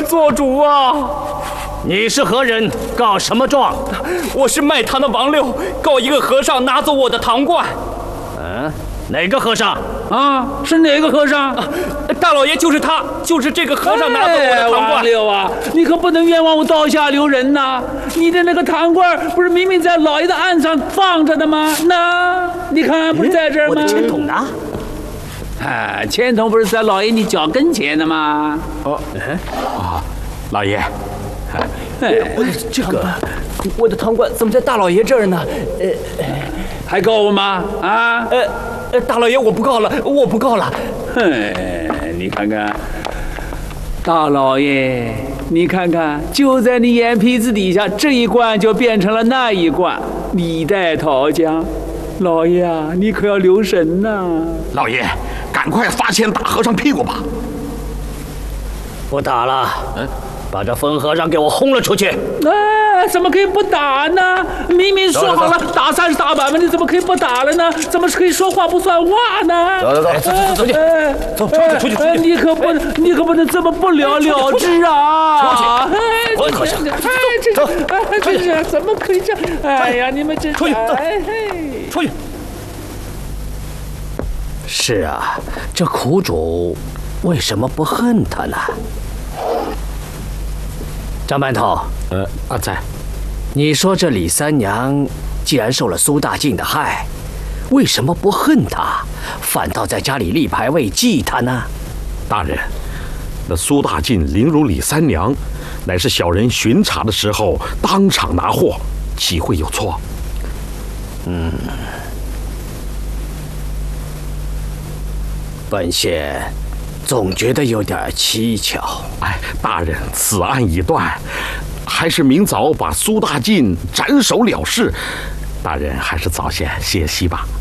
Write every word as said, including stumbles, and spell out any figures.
官做主啊！ 你是何人？告什么状？ 我是卖糖的王六，告一个和尚拿走我的糖罐。 嗯，哪个和尚？ 啊，是哪个和尚？啊、 大老爷就是他，就是这个和尚拿走我的糖罐。 王六啊，你可不能冤枉我刀下留人呐！你的那个糖罐不是明明在老爷的案上放着的吗？那你看不是在这儿吗？ 我的钱筒呢？ 啊，钱筒不是在老爷你脚跟前的吗？ 哦，啊，老爷， 哎，我这个，我的糖罐怎么在大老爷这儿呢？呃， 还告我吗？啊？ 呃呃，大老爷，我不告了，我不告了。 哼，你看看，大老爷，你看看，就在你眼皮子底下，这一罐就变成了那一罐，李代桃浆。老爷啊，你可要留神呐、啊！ 老爷，赶快罚钱打和尚屁股吧！ 不打了，嗯，把这疯和尚给我轰了出去！ 啊，怎么可以不打呢？明明说好了打三十大板嘛，你怎么可以不打了呢？怎么可以说话不算话呢？ 走走走，走走出去，走出去出去出去！ 你可不能，你可不能这么不了了之啊！ 出去！疯和尚， 哎，这走， 哎，这是怎么可以这样？哎呀，你们这出去，走， 哎嘿。 出去！是啊，这苦主为什么不恨他呢？张班头， 呃，阿在， 你说这李三娘既然受了苏大进的害，为什么不恨他，反倒在家里立牌位祭他呢？ 大人，那苏大进凌辱李三娘，乃是小人巡查的时候当场拿获，岂会有错？ 嗯，本县总觉得有点蹊跷。 哎，大人，此案已断，还是明早把苏大进斩首了事。大人还是早些歇息吧。